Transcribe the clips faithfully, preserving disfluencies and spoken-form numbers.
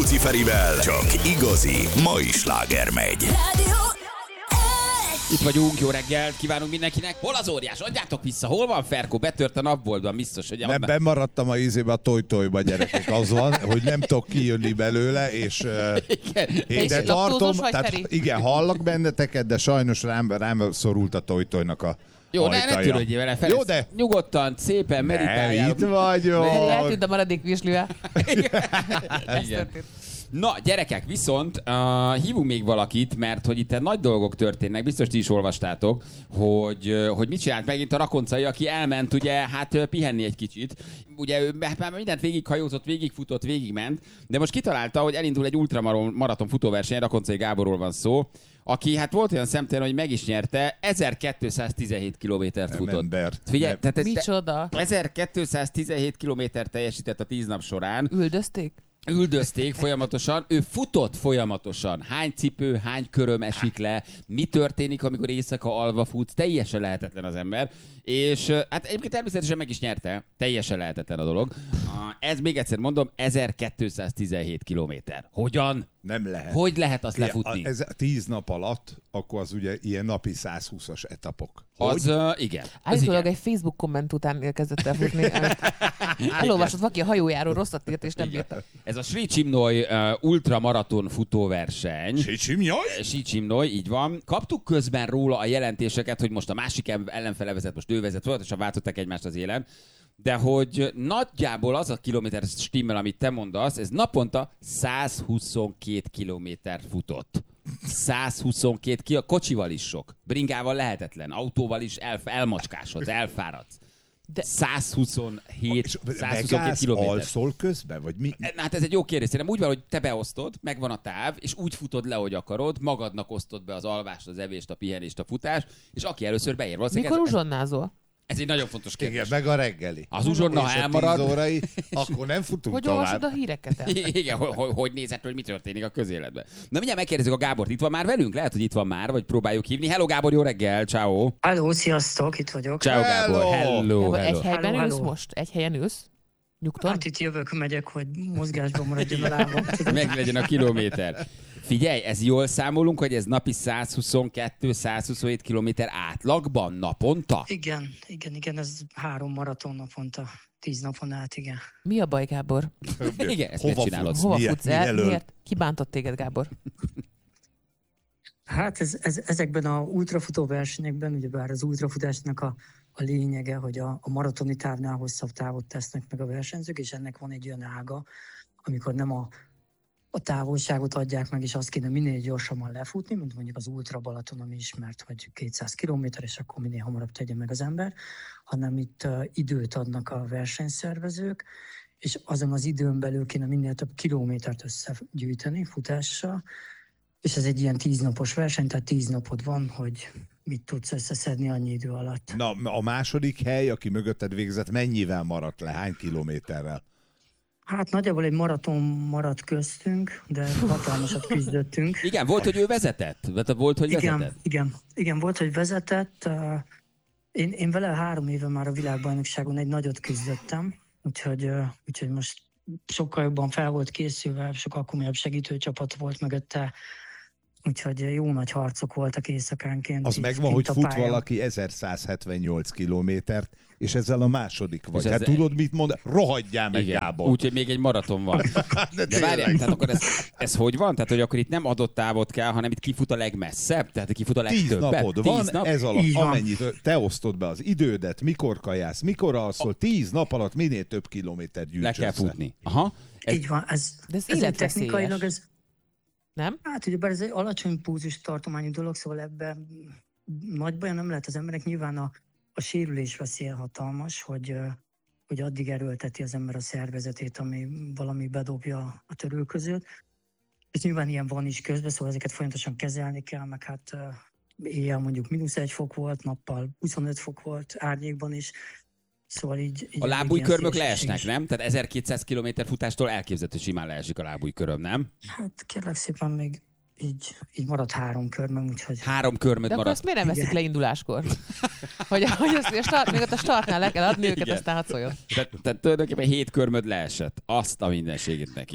Luciferivel csak igazi mai sláger megy. Itt vagyunk, jó reggelt kívánunk mindenkinek. Hol az óriás? Adjátok vissza, hol van Ferkó? Betört a napboltban, biztos, hogy... Nem, bemaradtam a ízébe a toj-tojba, gyerekek, az van, hogy nem tudok kijönni belőle, és, igen. és de tartom, tehát igen, hallak benneteket, de sajnos rám, rám szorult a toj-tojnak a Jó, ne, ne törődjél vele, Ferenc. Jó, de... Nyugodtan, szépen meditáljál. Itt vagyok. Eltűnt a maradék vislővel. Igen. Na, gyerekek, viszont uh, hívunk még valakit, mert hogy itt nagy dolgok történnek, biztos ti is olvastátok, hogy, uh, hogy mit csinált megint a Rakoncai, aki elment ugye, hát uh, pihenni egy kicsit. Ugye ő már mindent végighajózott, végigfutott, végigment, de most kitalálta, hogy elindul egy ultramaraton futóverseny, Rakoncai Gáborról van szó, aki hát volt olyan szemtelen, hogy meg is nyerte, ezerkétszáztizenhét kilométert futott. Ember. Figyelj, tehát ez Micsoda? ezerkétszáztizenhét kilométert teljesített a tíz nap során. Üldözték? Üldözték folyamatosan, ő futott folyamatosan. Hány cipő, hány köröm esik le, mi történik, amikor éjszaka alva fut, teljesen lehetetlen az ember. És hát egyébként természetesen meg is nyerte, teljesen lehetetlen a dolog. Ez még egyszer mondom, ezerkétszáztizenhét kilométer. Hogyan? Nem lehet. Hogy lehet azt lefutni? Ez tíz nap alatt, akkor az ugye ilyen napi százhúszas etapok. Hogy? Az, uh, igen. Állítólag egy Facebook komment után kezdett el futni. Elolvasott valaki a hajójáról, rosszat írt, és nem bírta. Ez a Sri Csimnoy uh, ultramaraton futóverseny. Sri Csimnoy? Sri Csimnoy, így van. Kaptuk közben róla a jelentéseket, hogy most a másik ellenfele vezet, most ő vezet, folyamatosan váltották egymást az élen. De hogy nagyjából az a kilométer stimmel, amit te mondasz, ez naponta százhuszonkét kilométert futott. százhuszonkét ki, a kocsival is sok. Bringával lehetetlen, autóval is el, elmacskásodsz, elfáradsz. De százhuszonhét, százhuszonkettő kilométer. Alszol közben, vagy mi? Na, hát ez egy jó kérdés. Szerintem úgy van, hogy te beosztod, megvan a táv, és úgy futod le, hogy akarod, magadnak osztod be az alvást, az evést, a pihenést, a futást, és aki először beér. Mikor uzsonnázol? Ez egy nagyon fontos kérdés. Igen, meg a reggeli. Az uzsonna, ha elmarad... tíz órai, akkor nem futunk hogy tovább. Hogy olvasod a híreket el? Igen, hogy, hogy, hogy nézett, hogy mi történik a közéletben. Na mindjárt megkérdezzük a Gábort. Itt van már velünk? Lehet, hogy itt van már, vagy próbáljuk hívni. Hello Gábor, jó reggel, ciao. Hello, sziasztok, itt vagyok. Ciao Gábor, hello, Gábor, hello. egy helyben Hello, ülsz hello. most? Egy helyen ülsz? Nyugton? Hát itt jövök, megyek, hogy mozgásban maradjon a lábam. Meg legyen a kilométer. Figyelj, ez jól számolunk, hogy ez napi százhuszonkettő százhuszonhét kilométer átlagban naponta? Igen, igen, igen, ez három maraton naponta, tíz napon át, igen. Mi a baj, Gábor? Igen, ezt Hova miért csinálod? futsz? Hova Miért? futsz el? Mielőtt? Miért? Ki bántott téged, Gábor? Hát ez, ez, ezekben a ultrafutó versenyekben, ugyebár az ultrafutásnak a, a lényege, hogy a, a maratoni távnál hosszabb távot tesznek meg a versenyzők, és ennek van egy olyan ága, amikor nem a a távolságot adják meg, és azt kéne minél gyorsabban lefutni, mint mondjuk az Ultra Balaton, ami ismert, hogy kétszáz kilométer, és akkor minél hamarabb tegye meg az ember, hanem itt uh, időt adnak a versenyszervezők, és azon az időn belül kéne minél több kilométert összegyűjteni futással, és ez egy ilyen tíznapos verseny, tehát tíz napod van, hogy mit tudsz összeszedni annyi idő alatt. Na, a második hely, aki mögötted végzett, mennyivel maradt le? Hány kilométerrel? Hát nagyjából egy maraton maradt köztünk, de hatalmasat küzdöttünk. Igen, volt, hogy ő vezetett? Volt, hogy igen, vezetett? Igen, igen, volt, hogy vezetett. Én, én vele három éve már a világbajnokságon egy nagyot küzdöttem, úgyhogy, úgyhogy most sokkal jobban fel volt készülve, sokkal komolyabb segítőcsapat volt mögötte, úgyhogy jó nagy harcok voltak éjszakánként. Az megvan, hogy fut valaki ezerszázhetvennyolc kilométert, és ezzel a második vagy. Hát ezzel... tudod, mit mond? Rohadjál meg, igen. Gábor. Úgyhogy még egy maraton van. De, De várjál, tehát akkor ez, ez hogy van? Tehát, hogy akkor itt nem adott távot kell, hanem itt kifut a legmesszebb? Tehát kifut a legtöbbet? Tíz napod tíz van, nap? ez alatt, amennyit te osztod be az idődet, mikor kajász, mikor alszol, tíz nap alatt minél több kilométer gyűjts le kell össze. futni. Aha. Ez... Így van, ez, De ez, ez életveszélyes. ez... Nem? Hát ugyebár ez egy alacsony pulzus tartományú dolog, szóval ebben nagy baja nem lehet az emberek. Nyilván a, a sérülés veszélye hatalmas, hogy, hogy addig erőlteti az ember a szervezetét, ami valami bedobja a törülközőt. És nyilván ilyen van is közben, szóval ezeket folyamatosan kezelni kell, meg hát éjjel mondjuk mínusz egy fok volt, nappal huszonöt fok volt, árnyékban is. Szóval így, így a lábújkörmök leesnek, nem? Tehát ezerkétszáz kilométer futástól elképzelhető, hogy simán leesik a lábújköröm, nem? Hát kérlek szépen még így, így maradt három körmöm, úgyhogy... Három körmöd De maradt. akkor ezt miért nem veszik le induláskor? hogy, hogy azt, a start, még ott a startnál le kell adni őket, igen. Aztán hadd szóljon. Tehát, tehát tulajdonképpen hét körmöd leesett. Azt a mindenségét neki.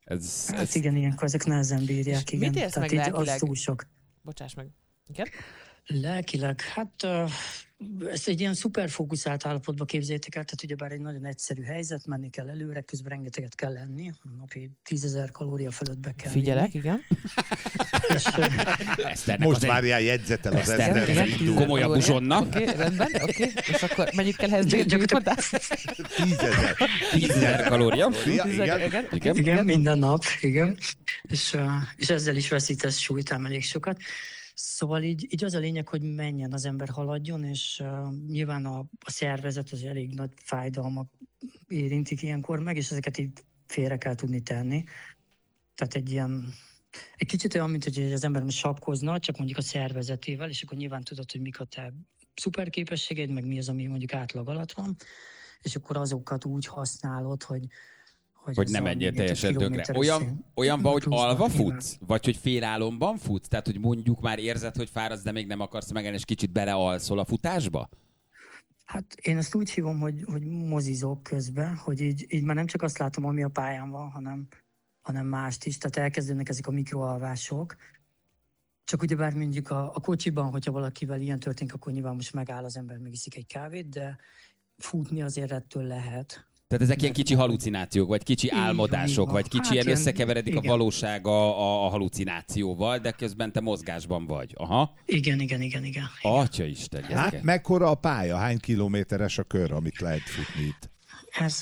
Ez, Hát ez... igen, ilyenkor ezek nehezen bírják, igen. Mit érsz Tehát meg így az lelkileg? túl sok. Bocsáss meg. Igen? Lelkileg, hát uh, ezt egy ilyen szuperfókuszált állapotba képzeljétek el, tehát ugyebár egy nagyon egyszerű helyzet, menni kell előre, közben rengeteget kell lenni, napi tízezer kalória fölött be kell Figyelek, vinni. igen. És, uh, Eszternek Most az egy- várjál, jegyzetel az Eszternek ezer. ez egy komolyabb uzsonna. Oké, okay, rendben, oké. Okay. És akkor mennyit kell ehhez bírni, mit mondtál? Tízezer. tízezer kalória. Ja, Tízezer, igen. igen. Igen. igen, minden nap, igen. És, uh, és ezzel is veszítesz súlyt, elég sokat. Szóval így, így az a lényeg, hogy menjen az ember, haladjon, és uh, nyilván a, a szervezet az elég nagy fájdalmak érintik ilyenkor meg, és ezeket így félre kell tudni tenni. Tehát egy ilyen, egy kicsit olyan, mint hogy az ember most sapkozna, csak mondjuk a szervezetével, és akkor nyilván tudod, hogy mik a te szuperképességeid, meg mi az, ami mondjuk átlag alatt van, és akkor azokat úgy használod, hogy Hogy nem menjél teljesen tönkre. Olyan, olyan van, hogy alva futsz? Vagy hogy félálomban futsz? Tehát, hogy mondjuk már érzed, hogy fáradsz, de még nem akarsz megállni, és kicsit belealszol a futásba? Hát én ezt úgy hívom, hogy, hogy mozizok közben, hogy így, így már nem csak azt látom, ami a pályán van, hanem, hanem mást is. Tehát elkezdődnek ezek a mikroalvások. Csak ugyebár mondjuk a, a kocsiban, hogyha valakivel ilyen történik, akkor nyilván most megáll az ember, megiszik egy kávét, de futni azért ettől lehet. Tehát ezek ilyen kicsi halucinációk, vagy kicsi Így van, álmodások, így van. vagy kicsi Hát ilyen ilyen- összekeveredik a igen. valóság a, a, a halucinációval, de közben te mozgásban vagy. Aha. Igen, igen, igen, igen. Atyaisten, Hát gyerekek. mekkora a pálya? Hány kilométeres a kör, amit lehet futni itt? Ez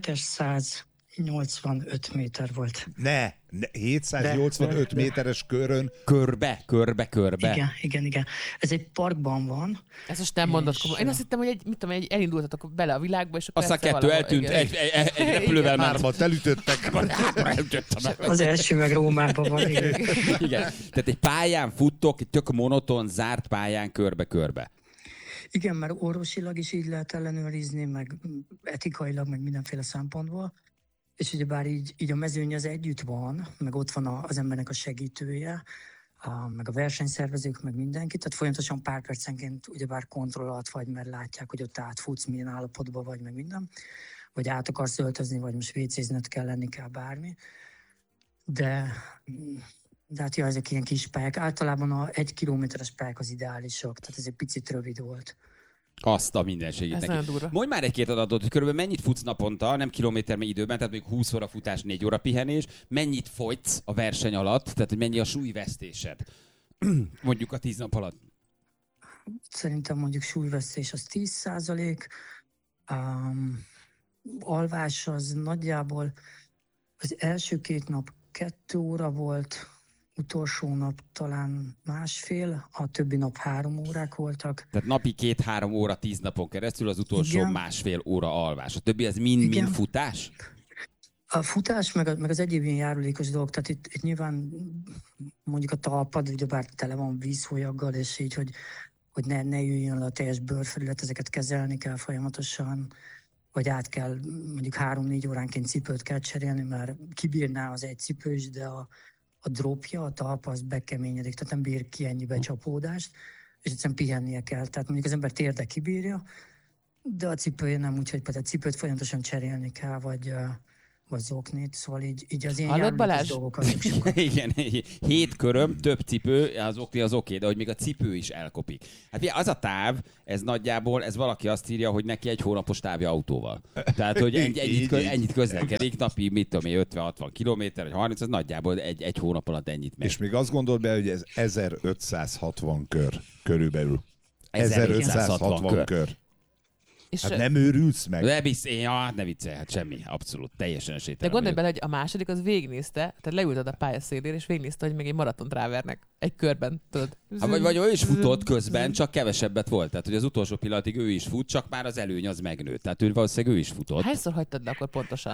hétszáznyolcvanöt méter volt. Ne, ne hétszáznyolcvanöt De- de- méteres körön. Körbe, körbe, körbe. Igen, igen, igen. Ez egy parkban van. Ezt most nem mondod És, komolyan. Én azt hittem, hogy egy, mit tudom, egy elindultatok bele a világba, és akkor Aztán egyszer kettő valahol- eltűnt, igen. egy, egy, egy repülővel ment. Hármat elütöttek. Az első meg Rómában van. Igen. Igen. Tehát egy pályán futtok, egy tök monoton, zárt pályán körbe-körbe. Igen, mert orvosilag is így lehet ellenőrizni, meg etikailag, meg mindenféle szempontból. És ugyebár így, így a mezőny az együtt van, meg ott van a, az embernek a segítője, a, meg a versenyszervezők, meg mindenki. Tehát folyamatosan pár percenként ugyebár kontroll alatt vagy, mert látják, hogy ott átfutsz, milyen állapotban vagy, meg minden. Vagy át akarsz öltözni, vagy most vécézned kell lenni, kell bármi. De, de hát ja, ezek ilyen kis pályák. Általában a egy kilométeres pályák az ideálisak, tehát ez egy picit rövid volt. Azt a mindenségét Ez neki. nagyon durva. Mondj már egy-két adatot, hogy körülbelül mennyit futsz naponta, nem kilométer, mert időben, tehát mondjuk húsz óra futás, négy óra pihenés, mennyit fogysz a verseny alatt, tehát hogy mennyi a súlyvesztésed, mondjuk a tíz nap alatt. Szerintem mondjuk súlyvesztés az tíz százalék, um, alvás az nagyjából az első két nap kettő óra volt, utolsó nap talán másfél, a többi nap három órák voltak. Tehát napi két-három óra, tíz napon keresztül, az utolsó Igen. másfél óra alvás. A többi az mind-mind Igen. futás? A futás, meg, a, meg az egyéb ilyen járulékos dolgok, tehát itt, itt nyilván mondjuk a talpad, ugyebár tele van vízhólyaggal, és így, hogy, hogy ne, ne jöjjön le a teljes bőrfelület, ezeket kezelni kell folyamatosan, vagy át kell, mondjuk három-négy óránként cipőt kell cserélni, mert kibírná az egy cipő is, de a, a dropja, a talpa, az bekeményedik, tehát nem bír ki ennyi becsapódást, és egyszerűen pihennie kell. Tehát mondjuk az ember térde kibírja, de a cipője nem, úgyhogy például a cipőt folyamatosan cserélni kell, vagy, ö, vagy zoknit, szóval így, így az ilyen Hallod, járulékos Balázs? dolgok azok sokat. Igen, hét köröm, több cipő, az oké, az oké, de hogy még a cipő is elkopik. Hát ugye az a táv, ez nagyjából, ez valaki azt írja, hogy neki egy hónapos távja autóval. Tehát, hogy egy, ennyit, Így, kö, így. ennyit közlekedik, napi, mit tudom én, ötven-hatvan kilométer, vagy harminc, az nagyjából egy, egy hónap alatt ennyit megy. És még azt gondold be, hogy ez ezerötszázhatvan kör körülbelül. ezerötszázhatvan ezerötszázhatvan kör. kör. És, Hát nem őrülsz meg? De visz, én, ja, ne viccelj, hát semmi, abszolút, teljesen de esélytelen. gondolj vagyok. bele, hogy a második az végignézte, tehát leülted a pálya szélére, és végignézte, hogy még egy maratont rávernek. Egy körben, tudod. Hát vagy, vagy ő is futott közben, csak kevesebbet volt. Tehát, hogy az utolsó pillanatig ő is fut, csak már az előny az megnőtt. Tehát ő valószínűleg ő is futott. Hányszor hagytad le akkor pontosan?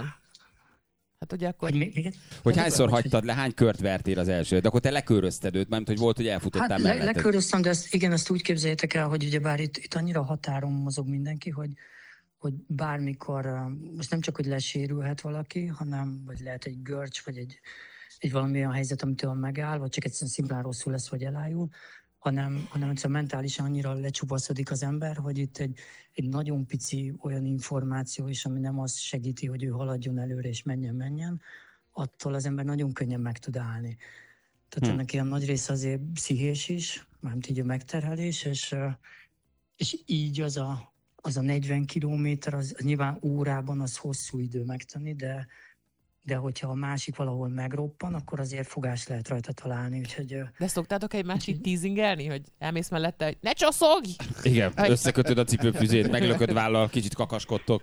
Hát ugye akkor... Hogy még, még egy- Hogy hányszor hogy- hagytad le, hány kört vertél az első? De akkor te lekörözted őt, mert hogy volt, hogy elfutottál Hát le, melletted. leköröztem, de ezt, igen, ezt úgy képzeljétek el, hogy ugyebár itt, itt annyira határon mozog mindenki, hogy, hogy bármikor, uh, most nem csak, hogy lesérülhet valaki, hanem vagy lehet egy görcs, vagy egy, egy valamilyen helyzet, amitől megáll, vagy csak egyszerűen szimplán rosszul lesz, vagy elájul, hanem, hanem egyszerűen mentálisan annyira lecsupaszodik az ember, hogy itt egy, egy nagyon pici olyan információ is, ami nem azt segíti, hogy ő haladjon előre és menjen, menjen, attól az ember nagyon könnyen meg tud állni. Tehát Hm. ennek ilyen nagy része azért pszichés is, mármint így a megterhelés, és, ö, és így az a, az a negyven kilométer, az, az nyilván órában az hosszú idő megtenni, de, de hogyha a másik valahol megroppan, akkor azért fogás lehet rajta találni, úgyhogy... ö, De szoktátok egymást így teasingelni, hogy elmész mellette, hogy ne csoszogj! Igen, Aj. összekötöd a cipőfüzét, meglököd vállal, kicsit kakaskodtok.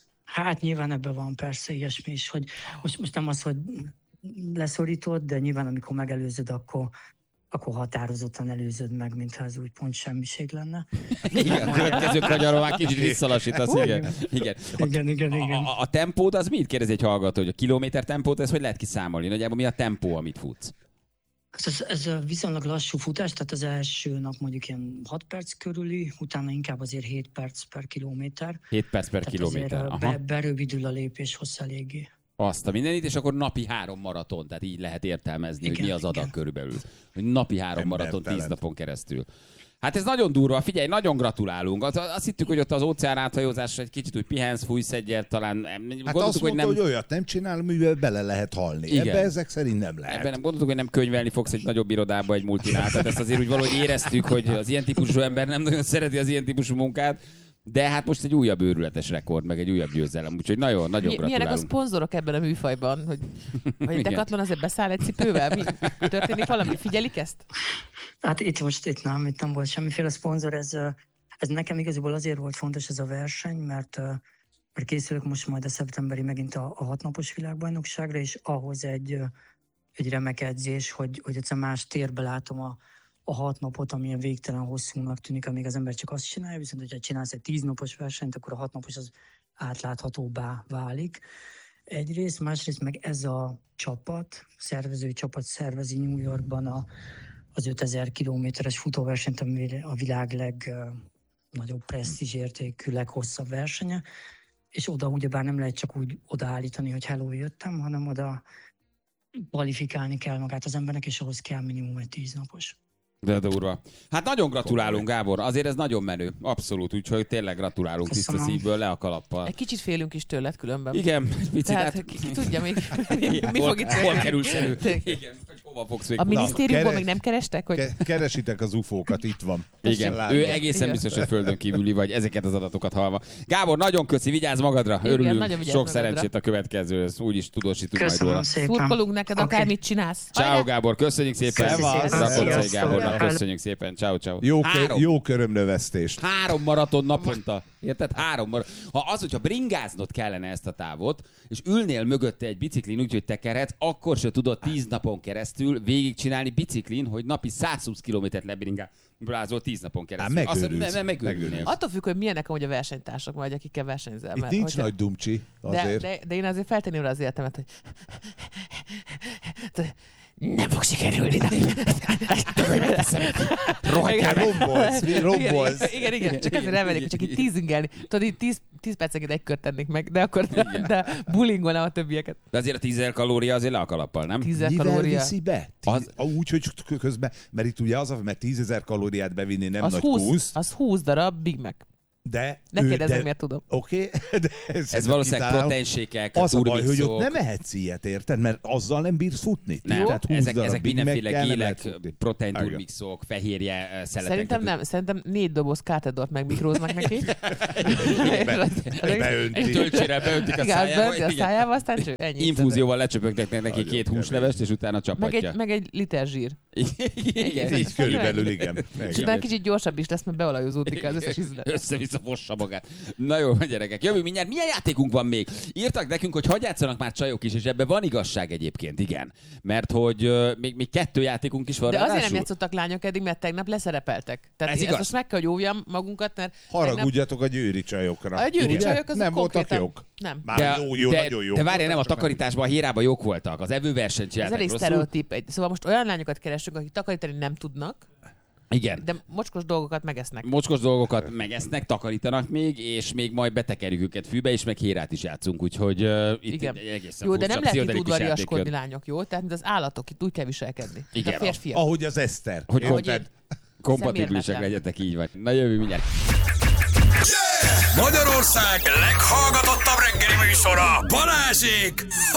Hát nyilván ebben van persze ilyesmi is, hogy most, most nem az, hogy leszorítod, de nyilván amikor megelőzöd, akkor, akkor határozottan előzöd meg, mintha ez úgy pont semmiség lenne. Igen, a következő kanyarról már kicsit visszalassítasz, igen. Igen. Igen, igen, igen. A, a, a tempód az mit? Kérdezi egy hallgató, hogy a kilométer tempót, ez hogy lehet kiszámolni? Nagyjából mi a tempó, amit futsz? Ez, ez a viszonylag lassú futás, tehát az első nap mondjuk ilyen hat perc körüli, utána inkább azért hét perc per kilométer. hét perc per Tehát kilométer. azért Aha. be, berövidül a lépés hossz eléggé. Azt a mindenit, és akkor napi három maraton, tehát így lehet értelmezni, igen, hogy mi az adag igen. körülbelül. Hogy napi három Embertelen. maraton tíz napon keresztül. Hát ez nagyon durva, figyelj, nagyon gratulálunk. Azt, azt hittük, hogy ott az óceán áthajózásra egy kicsit úgy pihensz, fújsz egyet, talán Hát gondoltuk, azt hogy mondta, nem... hogy olyat nem csinál, mivel bele lehet halni. Igen. Ebbe ezek szerint nem lehet. Ebben nem gondoltuk, hogy nem könyvelni fogsz egy nagyobb irodába, egy multinál. Tehát ezt azért úgy valahogy éreztük, hogy az ilyen típusú ember nem nagyon szereti az ilyen típusú munkát. De hát most egy újabb őrületes rekord, meg egy újabb győzelem, úgyhogy nagyon, nagyon Mi, milyenek a gratulálunk. szponzorok ebben a műfajban? Hogy, hogy Igen. Decathlon azért beszáll egy cipővel? Mi, történik valami? Figyelik ezt? Hát itt most itt nem, itt nem volt semmiféle szponzor, ez, ö, ez nekem igazából azért volt fontos ez a verseny, mert, ö, mert készülök most majd a szeptemberi megint a, a hatnapos világbajnokságra, és ahhoz egy, ö, egy remek edzés, hogy, hogy egyszerűen más térbe látom a, a hat napot, amilyen végtelen hosszúnak tűnik, amíg az ember csak azt csinálja, viszont hogyha csinálsz egy tíznapos versenyt, akkor a hat napos az átláthatóbbá válik. Egyrészt, másrészt meg ez a csapat, szervezői csapat szervezi New Yorkban a, az ötezer kilométeres futóversenyt, ami a világ legnagyobb presztízsértékű, leghosszabb versenye, és oda ugyebár nem lehet csak úgy odaállítani, hogy hello, jöttem, hanem oda kvalifikálni kell magát az embernek, és ahhoz kell minimum egy tíznapos. De durva. Hát nagyon gratulálunk, Gábor. Azért ez nagyon menő. Abszolút. Úgyhogy tényleg gratulálunk tiszta Köszönöm. szívből, le a kalappal. Egy kicsit félünk is tőled különben. Igen, picit. Tehát hát- ki, ki tudja még, Igen, mi hol, fog itt hol történni. kerülsz elő? Igen, hogy hova fogsz még A futni. minisztériumból keres- még nem kerestek? Hogy... Ke- keresitek az ufókat, itt van. Igen, Látod. ő egészen Igen. biztos, hogy földön kívüli vagy ezeket az adatokat hallva. Gábor, nagyon köszi, vigyázz magadra, Igen, örülünk, nagyon vigyázz sok magadra. szerencsét a következőhöz, úgyis tudósítunk majd Köszönöm róla. szépen. Szurkolunk neked, Oké. akármit csinálsz. Ciao Hajrá! Gábor, köszönjük szépen. Szevasz. Rakoncai Sziasztok. Gábornak köszönjük szépen. Ciao, ciao. Jó, kö- Három. jó körömnövesztést. Három maraton naponta. Érted? Három maraton. Ha az, hogyha bringáznod kellene ezt a távot, és ülnél mögötte egy biciklin úgy, hogy tekerhetsz, akkor se tudod tíz napon keresztül végigcsinálni biciklin, hogy napi százhúsz kilométert lebringázol tíz napon keresztül. Á, Azt megőrülsz. mondom, ne, ne, megőrülnél. Megőrülsz. Attól függ, hogy milyenek amúgy a versenytársak vagy, akikkel versenyzel. Itt mert nincs hogyha- nagy dumcsi de, azért. de, de én azért feltenném rá az életemet, hogy nem fog sikerülni. Rohadt, rombolsz, mi rombolsz. Igen, igen, igen, csak azért elmennék, hogy csak így tízingelni. Tudod, így tíz, tíz percenként egy kört tennék meg, de akkor de, de bullyingolnám a többieket. De azért a tízezer kalória azért le a kalappal, nem? Tízezer Mivel kalória. viszi be? Az- Az... Úgy, hogy közben, mert itt ugye az, a- mert tízezer kalóriát bevinni nem Az nagy húsz, kúsz, az húsz darab Big Mac. de... Ne ő- kérdezzem, de- miért tudom. Oké, de ez, Ez valószínűleg proteinsékek, Az a baj, hogy turmixok. ott nem ehetsz ilyet, érted? Mert azzal nem bírsz futni. Nem, Tehát húsz ezek, darab ezek Big mindenféle Mac-kel nem lehet gélek, futni. protein Igen. turmixok, fehérje eh, szeletek. Szerintem nem, szerintem négy doboz kátedort megmikróznak neki. Be- beönti. Töltsére beöntik a Igen, szájába. beönti a igen. szájába, aztán cső, ennyi. Infúzióval lecsöpögnek neki Nagyon két kemény. húslevest, és utána Meg csapatja. egy, meg egy liter zsír. Igen. Így körülbelül, igen. És utána kicsit gyorsabb is lesz, mert beolajozódik az összes ízlet. Össze-vissza fossa magát. Na jó, gyerekek, jövő mindjárt. Milyen játékunk van még? Írtak nekünk, hogy hadd játszanak már csajok is, és ebben van igazság egyébként, igen. Mert hogy uh, még, még kettő játékunk is van. De azért nem ráadásul. játszottak lányok eddig, mert tegnap leszerepeltek. Tehát Ez ez igaz. most meg kell, hogy óvjam magunkat, mert Haragudjatok a győri csajokra. a győri Ugye? csajok azok nem voltak konkrétan- jók. Nem. Már De, jó, jó, de, nagyon jó. de várjál, nem, a voltak, csak takarításban, a hírában jók voltak. Az evőversenyt Ez csináltak elég rosszul. sztereotíp. Egy- Szóval most olyan lányokat keresünk, akik takarítani nem tudnak, Igen. de mocskos dolgokat megesznek. Mocskos dolgokat megesznek, takarítanak még, és még majd betekerjük őket fűbe, és meg hírát is játszunk, úgyhogy uh, itt Igen. egy egészen Jó, de furcsa nem lehet itt pszichodelikus játék udvariaskodni jön. lányok, jó? Tehát, mint az állatok, itt úgy kell viselkedni. Igen, De a férfiak. Ahogy az Eszter. Hogy Érted? Ahogy én. Kompatibilisek Szemérmetlen. legyetek, így vagy. Na jövő mindjárt. Magyarország leghallgatottabb reggeli műsora, Balázsék!